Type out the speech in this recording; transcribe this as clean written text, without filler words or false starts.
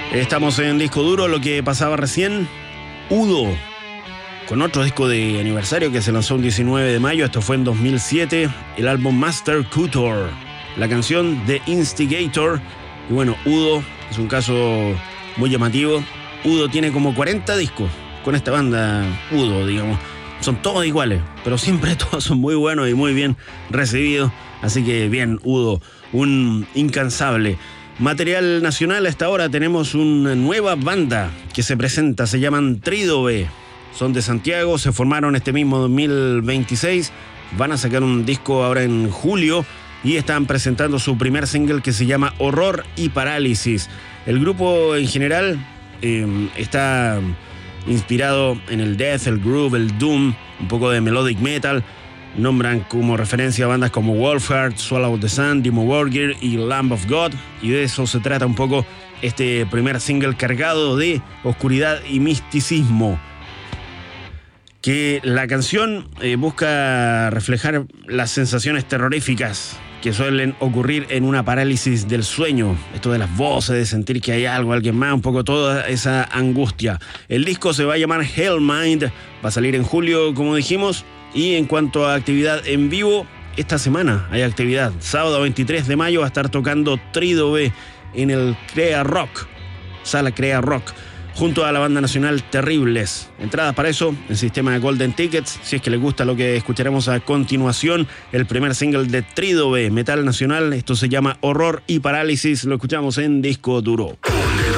Estamos en Disco Duro, lo que pasaba recién, Udo, con otro disco de aniversario que se lanzó el 19 de mayo, esto fue en 2007, el álbum Master Couture, la canción The Instigator. Y bueno, Udo es un caso muy llamativo. Udo tiene como 40 discos con esta banda Udo, digamos. Son todos iguales, pero siempre todos son muy buenos y muy bien recibidos. Así que bien, Udo, un incansable. Material nacional, hasta ahora tenemos una nueva banda que se presenta, se llaman Trídobe. Son de Santiago, se formaron este mismo 2026, van a sacar un disco ahora en julio y están presentando su primer single que se llama Horror y Parálisis. El grupo en general está inspirado en el death, el groove, el doom, un poco de melodic metal. Nombran como referencia a bandas como Wolfheart, Swallow the Sun, Dimmu Borgir y Lamb of God, y de eso se trata un poco este primer single cargado de oscuridad y misticismo. Que la canción busca reflejar las sensaciones terroríficas que suelen ocurrir en una parálisis del sueño. Esto de las voces, de sentir que hay algo, alguien más, un poco toda esa angustia. El disco se va a llamar Hellmind, va a salir en julio, como dijimos. Y en cuanto a actividad en vivo, esta semana hay actividad. Sábado 23 de mayo va a estar tocando Trídobe en el Crea Rock, Sala Crea Rock, junto a la banda nacional Terribles. Entradas para eso en sistema de Golden Tickets. Si es que les gusta lo que escucharemos a continuación, el primer single de Trídobe, metal nacional. Esto se llama Horror y Parálisis. Lo escuchamos en Disco Duro.